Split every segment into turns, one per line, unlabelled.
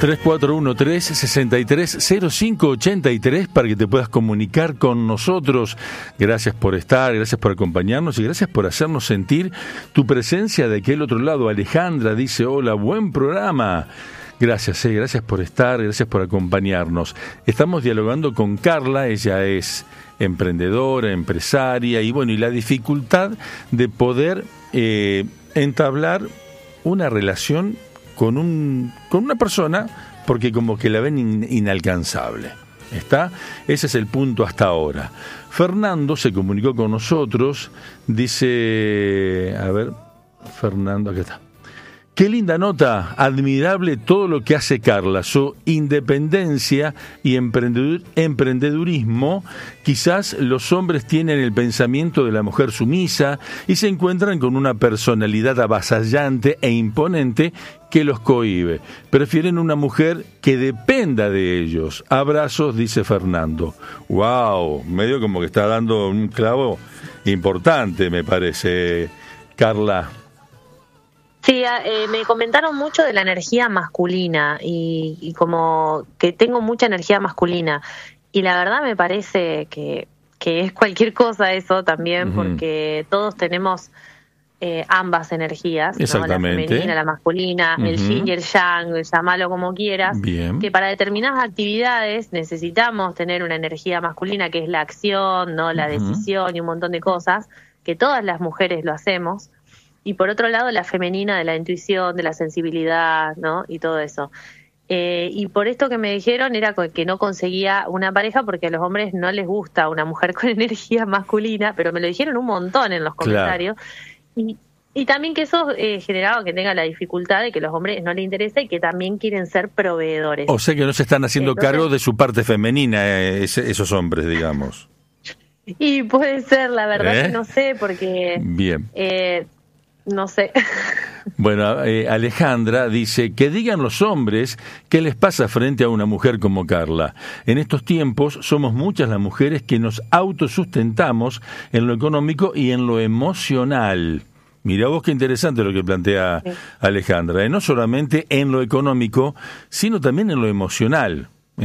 3413-630583 para que te puedas comunicar con nosotros. Gracias por estar, gracias por acompañarnos y gracias por hacernos sentir tu presencia de aquel otro lado. Alejandra dice: hola, buen programa. Gracias, gracias por estar, gracias por acompañarnos. Estamos dialogando con Carla, ella es emprendedora, empresaria, y bueno, y la dificultad de poder entablar una relación con una persona, porque como que la ven inalcanzable. ¿Está? Ese es el punto hasta ahora. Fernando se comunicó con nosotros, dice, a ver, Fernando, aquí está. Qué linda nota, admirable todo lo que hace Carla, su independencia y emprendedurismo. Quizás los hombres tienen el pensamiento de la mujer sumisa y se encuentran con una personalidad avasallante e imponente que los cohíbe. Prefieren una mujer que dependa de ellos. Abrazos, dice Fernando. ¡Wow! Medio como que está dando un clavo importante, me parece, Carla.
Sí, me comentaron mucho de la energía masculina y como que tengo mucha energía masculina, y la verdad me parece que es cualquier cosa eso también, porque todos tenemos ambas energías, ¿no? La femenina, la masculina, el yin y el yang, llámalo como quieras.
Bien.
Que para determinadas actividades necesitamos tener una energía masculina, que es la acción, ¿no? La decisión y un montón de cosas, que todas las mujeres lo hacemos. Y por otro lado, la femenina, de la intuición, de la sensibilidad, ¿no? Y todo eso. Y por esto que me dijeron era que no conseguía una pareja porque a los hombres no les gusta una mujer con energía masculina, pero me lo dijeron un montón en los comentarios. Claro. Y también que eso generaba que tenga la dificultad de que los hombres no les interesa y que también quieren ser proveedores.
O sea que no se están haciendo cargo de su parte femenina esos hombres, digamos.
Y puede ser, la verdad que no sé, porque...
Bien.
No sé.
Bueno, Alejandra dice: que digan los hombres qué les pasa frente a una mujer como Carla. En estos tiempos somos muchas las mujeres que nos autosustentamos en lo económico y en lo emocional. Mirá vos qué interesante lo que plantea Alejandra, no solamente en lo económico, sino también en lo emocional.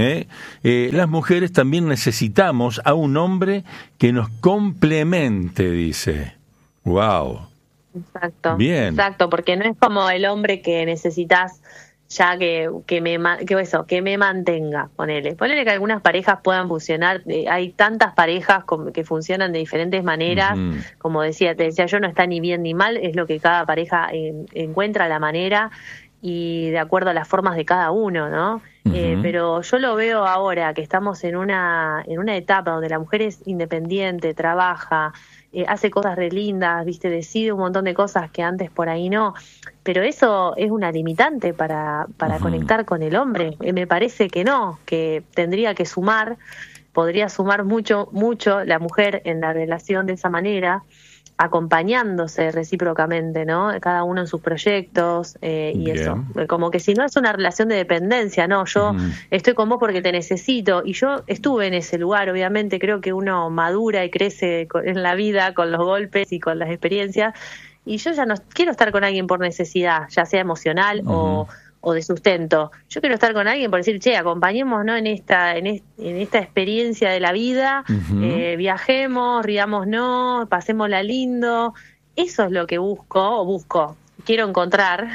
Las mujeres también necesitamos a un hombre que nos complemente, dice. ¡Wow!
Exacto.
Bien.
Exacto, porque no es como el hombre que necesitas ya que me mantenga, ponele que algunas parejas puedan funcionar, hay tantas parejas que funcionan de diferentes maneras, como te decía yo, no está ni bien ni mal, es lo que cada pareja encuentra la manera y de acuerdo a las formas de cada uno, ¿no? Pero yo lo veo ahora que estamos en una etapa donde la mujer es independiente, trabaja, hace cosas re lindas, ¿viste? Decide un montón de cosas que antes por ahí no, pero eso es una limitante para conectar con el hombre. Me parece que no, que tendría que podría sumar mucho la mujer en la relación de esa manera, acompañándose recíprocamente, ¿no? Cada uno en sus proyectos y eso. Como que si no es una relación de dependencia, no, yo estoy con vos porque te necesito, y yo estuve en ese lugar, obviamente, creo que uno madura y crece en la vida con los golpes y con las experiencias, y yo ya no quiero estar con alguien por necesidad, ya sea emocional o de sustento. Yo quiero estar con alguien por decir, che, acompañémonos en esta experiencia de la vida, viajemos, riámonos, pasémosla lindo. Eso es lo que busco, quiero encontrar.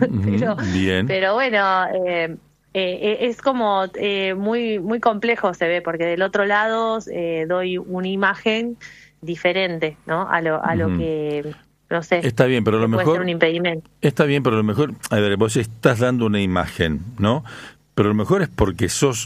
Pero bueno, es como muy, muy complejo se ve, porque del otro lado doy una imagen diferente, ¿no? A lo que... No sé,
está bien, pero a lo mejor
puede ser un impedimento.
Está bien, pero a lo mejor, a ver, vos estás dando una imagen, ¿no? Pero a lo mejor es porque sos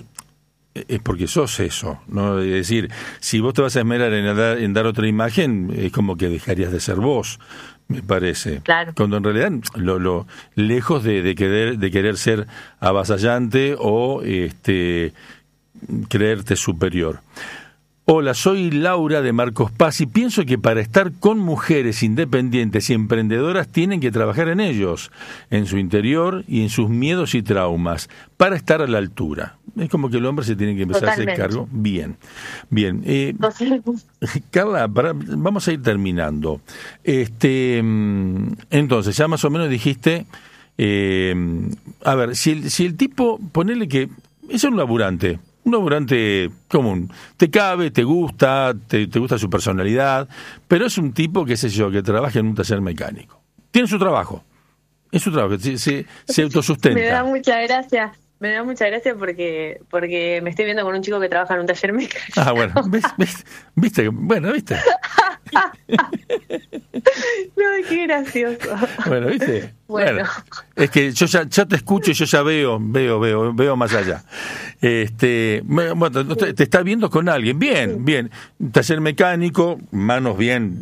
eso, ¿no? Es decir, si vos te vas a esmerar en dar otra imagen, es como que dejarías de ser vos, me parece.
Claro.
Cuando en realidad lo lejos de querer ser avasallante o creerte superior. Hola, soy Laura de Marcos Paz y pienso que para estar con mujeres independientes y emprendedoras tienen que trabajar en ellos, en su interior y en sus miedos y traumas, para estar a la altura. Es como que el hombre se tiene que empezar a hacer cargo. Bien. Carla, vamos a ir terminando. Entonces, ya más o menos dijiste a ver, si el tipo, ponele que es un laburante común, te cabe, te gusta su personalidad, pero es un tipo, qué sé yo, que trabaja en un taller mecánico. Tiene su trabajo, es su trabajo, se autosustenta.
Me da mucha gracia porque me estoy viendo con un chico que trabaja en un taller mecánico.
Ah, bueno, ¿viste? Bueno, ¿viste?
No, qué gracioso.
Bueno, ¿viste? Bueno, es que yo ya te escucho y yo ya veo más allá. Bueno, te está viendo con alguien, bien. Taller mecánico, manos bien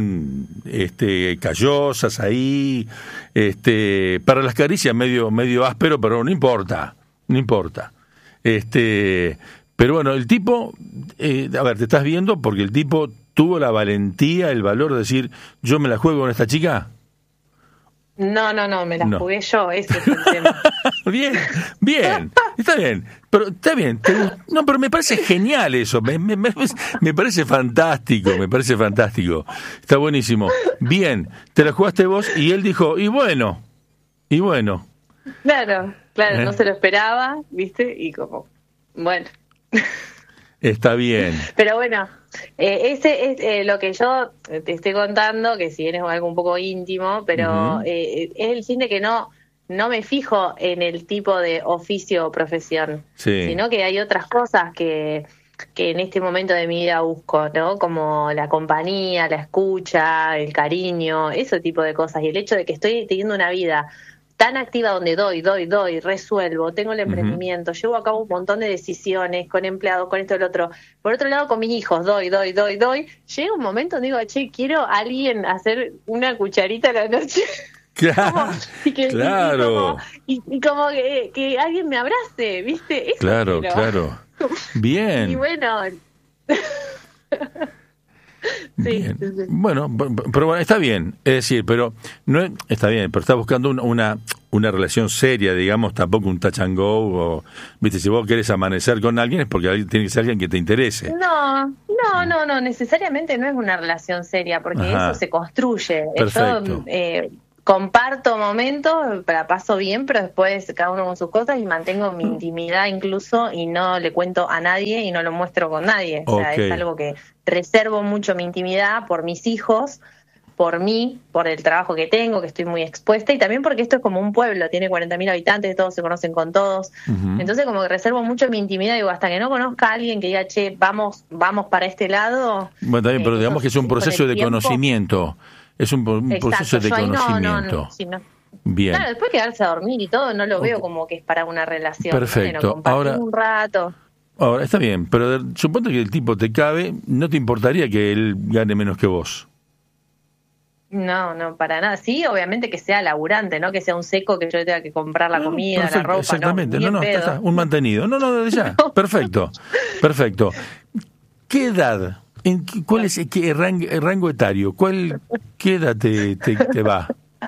callosas ahí, para las caricias medio áspero, pero no importa. Pero bueno, el tipo, a ver, te estás viendo porque el tipo tuvo la valentía, el valor de decir, yo me la juego con esta chica.
No, me la jugué yo, ese es el tema.
Bien, está bien, no, pero me parece genial eso, me parece fantástico, está buenísimo. Bien, te la jugaste vos y él dijo, y bueno.
Claro, no se lo esperaba, ¿viste? Y como, bueno.
Está bien.
Pero bueno, ese es lo que yo te estoy contando, que si bien es algo un poco íntimo, pero es el fin de que no me fijo en el tipo de oficio o profesión, sino que hay otras cosas que en este momento de mi vida busco, ¿no? Como la compañía, la escucha, el cariño, ese tipo de cosas. Y el hecho de que estoy teniendo una vida tan activa donde doy, resuelvo, tengo el emprendimiento, llevo a cabo un montón de decisiones con empleados, con esto y lo otro. Por otro lado, con mis hijos, doy. Llega un momento donde digo, che, quiero a alguien hacer una cucharita a la noche.
Claro.
Y como que alguien me abrace, ¿viste? Eso
claro. Bien.
Y bueno...
Bien. Sí. Bueno, pero bueno, está bien, es decir, pero no está bien, pero estás buscando una relación seria, digamos, tampoco un touch and go, o, viste, si vos querés amanecer con alguien es porque tiene que ser alguien que te interese.
No, necesariamente no es una relación seria, porque eso se construye.
Perfecto.
Yo comparto momentos, la paso bien, pero después cada uno con sus cosas y mantengo mi intimidad incluso y no le cuento a nadie y no lo muestro con nadie. O sea, es algo que reservo mucho mi intimidad por mis hijos, por mí, por el trabajo que tengo, que estoy muy expuesta, y también porque esto es como un pueblo, tiene 40.000 habitantes, todos se conocen con todos. Entonces como que reservo mucho mi intimidad, digo, hasta que no conozca a alguien que diga, che, vamos para este lado.
Bueno, también, pero digamos que es un proceso de conocimiento. Es un proceso de conocimiento.
No.
Bien.
Claro, después quedarse a dormir y todo, no lo veo como que es para una relación.
Perfecto.
Bueno, ahora un rato.
Ahora, está bien, pero suponte que el tipo te cabe, ¿no te importaría que él gane menos que vos?
No, para nada. Sí, obviamente que sea laburante, ¿no? Que sea un seco, que yo le tenga que comprar la comida, la ropa.
Exactamente, está, un mantenido. Desde ya. Perfecto. ¿Qué edad? ¿Cuál es el rango etario? ¿Qué edad te va?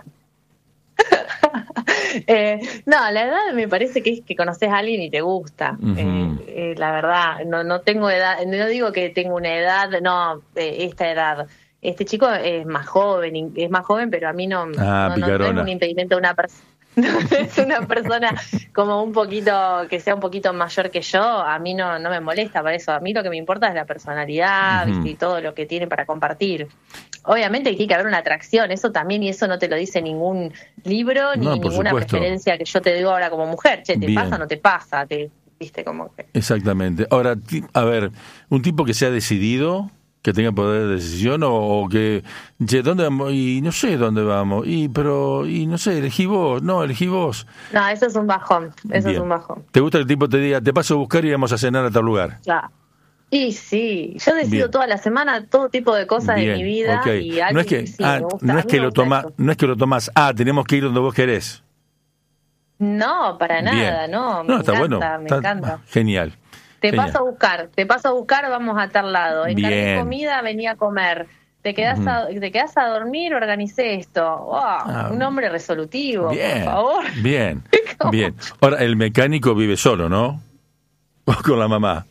No, la edad me parece que es que conoces a alguien y te gusta. La verdad, no tengo edad, no digo que tengo una edad, esta edad. Este chico es más joven, pero a mí no es un impedimento de una persona. Es una persona como un poquito, que sea un poquito mayor que yo, a mí no me molesta para eso. A mí lo que me importa es la personalidad, ¿viste? Y todo lo que tiene para compartir. Obviamente tiene que haber una atracción, eso también, y eso no te lo dice ningún libro, ni ninguna preferencia que yo te digo ahora como mujer. Che, ¿te pasa o no te pasa? ¿Viste? Como que...
Exactamente. Ahora, a ver, un tipo que sea decidido, que tenga poder de decisión, o que, ¿dónde vamos? Y no sé dónde vamos, y no sé, elegí vos. No,
eso es un bajón, es un bajón.
¿Te gusta que el tipo te diga, te paso a buscar y vamos a cenar a tal lugar?
Claro. Y sí, yo decido toda la semana todo tipo de cosas de mi vida. Y
no es que, no es que lo tomás, tenemos que ir donde vos querés.
No, para nada, me encanta.
Genial.
Te paso a buscar, vamos a tal lado. Encargué comida, venía a comer. Te quedás a dormir, organicé esto. Un hombre resolutivo, por favor.
Bien. Ahora, el mecánico vive solo, ¿no? ¿O con la mamá?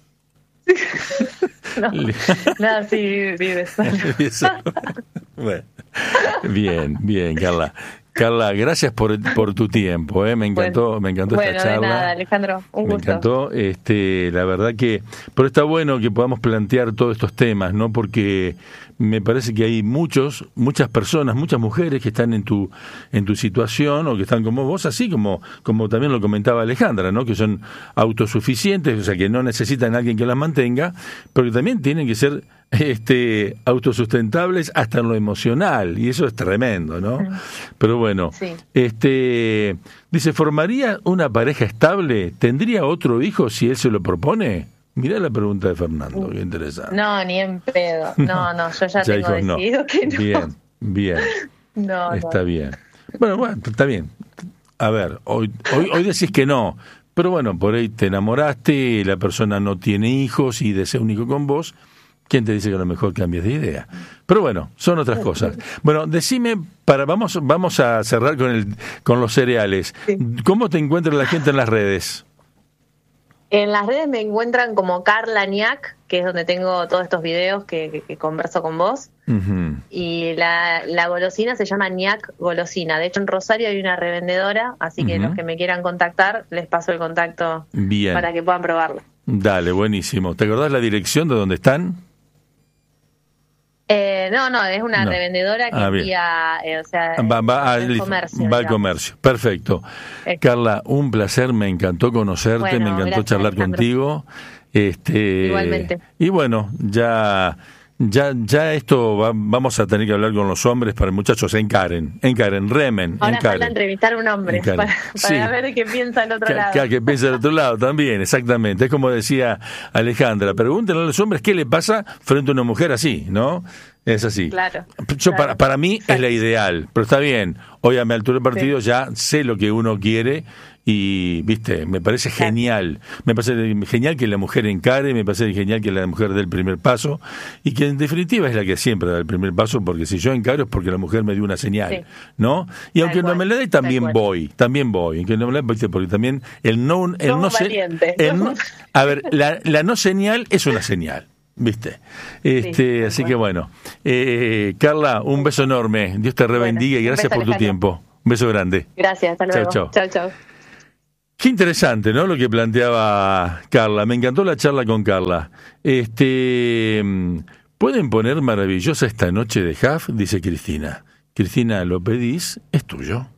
No, sí, vive solo.
Bueno, bien, Carla. Carla, gracias por tu tiempo, me encantó esta charla.
De nada, Alejandro, un gusto.
Me encantó, la verdad que, pero está bueno que podamos plantear todos estos temas, ¿no? Porque me parece que hay muchas personas, muchas mujeres que están en tu situación o que están como vos, así como también lo comentaba Alejandra, ¿no? Que son autosuficientes, o sea, que no necesitan a alguien que las mantenga, pero que también tienen que ser autosustentables hasta en lo emocional, y eso es tremendo, ¿no? Pero bueno,
sí.
Dice, ¿formaría una pareja estable? ¿Tendría otro hijo si él se lo propone? Mirá la pregunta de Fernando, qué interesante.
No, ni en pedo. No, yo ya tengo decidido que no.
Bien.
No,
está bien. Bueno, está bien. A ver, hoy decís que no, pero bueno, por ahí te enamoraste, la persona no tiene hijos y desea un hijo con vos. ¿Quién te dice que a lo mejor cambies de idea? Pero bueno, son otras cosas. Bueno, decime, vamos a cerrar con los cereales. Sí. ¿Cómo te encuentra la gente en las redes?
En las redes me encuentran como Carla Niak, que es donde tengo todos estos videos que converso con vos. Uh-huh. Y la golosina se llama Niak Golosina. De hecho, en Rosario hay una revendedora, así que los que me quieran contactar, les paso el contacto. Bien. Para que puedan probarlo.
Dale, buenísimo. ¿Te acordás la dirección de dónde están?
No, es una revendedora que envía,
va al comercio. Va al comercio, perfecto. Carla, un placer, me encantó conocerte, me encantó charlar contigo.
Igualmente.
Y bueno, ya esto vamos a tener que hablar con los hombres para muchachos, encaren, remen.
Ahora falta entrevistar a un hombre para ver qué piensa el otro lado.
Que piensa el otro lado también, exactamente. Es como decía Alejandra, pregúntenle a los hombres qué le pasa frente a una mujer así, ¿no? Es así.
Claro.
Para mí es la ideal, pero está bien. Hoy a mi altura del partido ya sé lo que uno quiere y, viste, me parece genial. Me parece genial que la mujer encare, me parece genial que la mujer dé el primer paso y que en definitiva es la que siempre da el primer paso, porque si yo encaro es porque la mujer me dio una señal, ¿no? Y aunque no me la dé, también voy. Aunque no me la dé, ¿viste? Porque también a ver, la no señal es una señal. ¿Viste? Así que bueno, Carla, un beso enorme, Dios te rebendiga y gracias por tu tiempo. Un beso grande.
Gracias, hasta luego. Chau.
Qué interesante, ¿no? Lo que planteaba Carla, me encantó la charla con Carla. ¿Pueden poner maravillosa esta noche de Huff? Dice Cristina. Cristina, lo pedís, es tuyo.